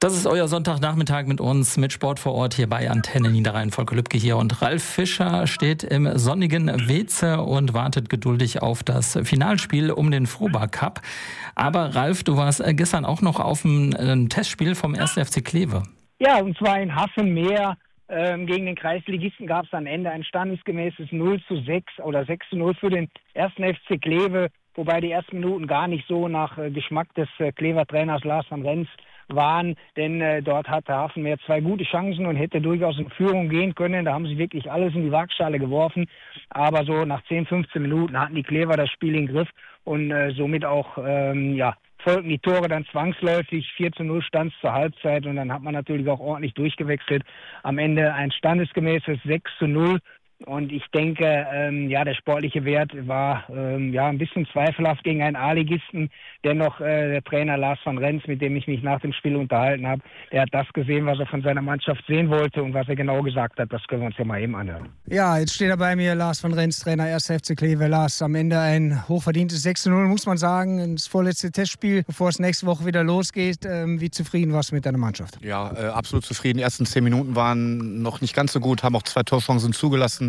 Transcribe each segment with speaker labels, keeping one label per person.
Speaker 1: Das ist euer Sonntagnachmittag mit uns, mit Sport vor Ort hier bei Antenne Niederrhein. Volker Lübke hier und Ralf Fischer steht im sonnigen Weeze und wartet geduldig auf das Finalspiel um den Froba Cup. Aber Ralf, du warst gestern auch noch auf dem Testspiel vom 1. FC Kleve.
Speaker 2: Ja, und zwar in Haffenmeer. Gegen den Kreisligisten gab es am Ende ein standesgemäßes 0:6 oder 6:0 für den 1. FC Kleve, wobei die ersten Minuten gar nicht so nach Geschmack des Klever Trainers Lars van Rens waren, denn dort hatte Haffenmeer 2 gute Chancen und hätte durchaus in Führung gehen können. Da haben sie wirklich alles in die Waagschale geworfen, aber so nach 10, 15 Minuten hatten die Klever das Spiel im Griff und somit auch, folgten die Tore dann zwangsläufig. 4:0 stand es zur Halbzeit und dann hat man natürlich auch ordentlich durchgewechselt. Am Ende ein standesgemäßes 6:0. Und ich denke, der sportliche Wert war ein bisschen zweifelhaft gegen einen A-Ligisten. Dennoch der Trainer Lars van Rens, mit dem ich mich nach dem Spiel unterhalten habe, der hat das gesehen, was er von seiner Mannschaft sehen wollte und was er genau gesagt hat. Das können wir uns ja mal eben anhören.
Speaker 3: Ja, jetzt steht er bei mir, Lars van Rens, Trainer 1. FC Kleve. Lars, am Ende ein hochverdientes 6:0, muss man sagen. Das vorletzte Testspiel, bevor es nächste Woche wieder losgeht. Wie zufrieden warst du mit deiner Mannschaft?
Speaker 4: Ja, absolut zufrieden. Die ersten 10 Minuten waren noch nicht ganz so gut, haben auch 2 Torchancen zugelassen.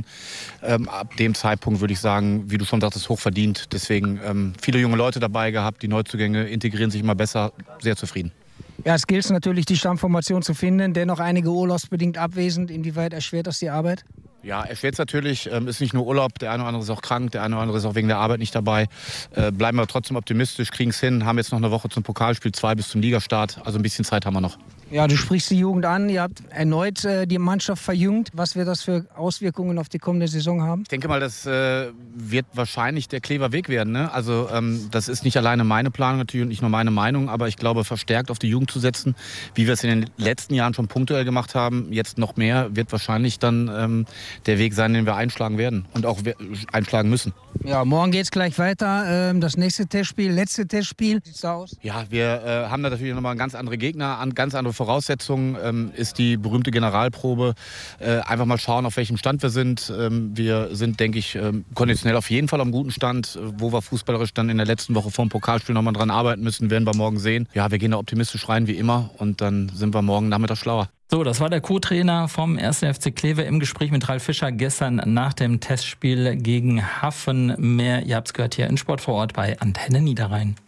Speaker 4: Ab dem Zeitpunkt würde ich sagen, wie du schon sagtest, hochverdient. Deswegen viele junge Leute dabei gehabt, die Neuzugänge integrieren sich immer besser, sehr zufrieden.
Speaker 3: Ja, es gilt natürlich, die Stammformation zu finden, dennoch einige urlaubsbedingt abwesend. Inwieweit erschwert das die Arbeit?
Speaker 4: Ja, erschwert es natürlich, ist nicht nur Urlaub, der eine oder andere ist auch krank, der eine oder andere ist auch wegen der Arbeit nicht dabei. Bleiben wir trotzdem optimistisch, kriegen es hin, haben jetzt noch eine Woche zum Pokalspiel, 2 bis zum Ligastart, also ein bisschen Zeit haben wir noch.
Speaker 3: Ja, du sprichst die Jugend an, ihr habt erneut die Mannschaft verjüngt. Was wird das für Auswirkungen auf die kommende Saison haben?
Speaker 4: Ich denke mal, das wird wahrscheinlich der Klever Weg werden. Ne? Also das ist nicht alleine meine Planung natürlich und nicht nur meine Meinung, aber ich glaube, verstärkt auf die Jugend zu setzen, wie wir es in den letzten Jahren schon punktuell gemacht haben, jetzt noch mehr, wird wahrscheinlich dann der Weg sein, den wir einschlagen werden und auch einschlagen müssen.
Speaker 3: Ja, morgen geht es gleich weiter. Das nächste Testspiel, letzte Testspiel, wie sieht's da aus?
Speaker 4: Ja, wir haben da natürlich nochmal ganz andere Gegner, ganz andere Voraussetzungen, ist die berühmte Generalprobe. Einfach mal schauen, auf welchem Stand wir sind. Wir sind, denke ich, konditionell auf jeden Fall am guten Stand. Wo wir fußballerisch dann in der letzten Woche vor dem Pokalspiel nochmal dran arbeiten müssen, werden wir morgen sehen. Ja, wir gehen da optimistisch rein, wie immer. Und dann sind wir morgen Nachmittag schlauer.
Speaker 1: So, das war der Co-Trainer vom 1. FC Kleve im Gespräch mit Ralf Fischer gestern nach dem Testspiel gegen Haffenmeer. Ihr habt es gehört hier in Sport vor Ort bei Antenne Niederrhein.